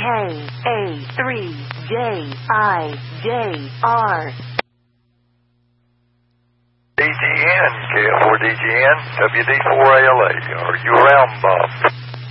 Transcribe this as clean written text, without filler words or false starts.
KA3JIJR. DGN, KF4DGN, WD4ALA. Are you around, Bob?